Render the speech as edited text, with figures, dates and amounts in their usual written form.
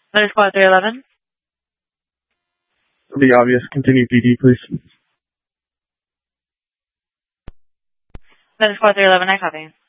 That is Squad 311. The obvious. Continue PD, please. That is Squad 311. I copy.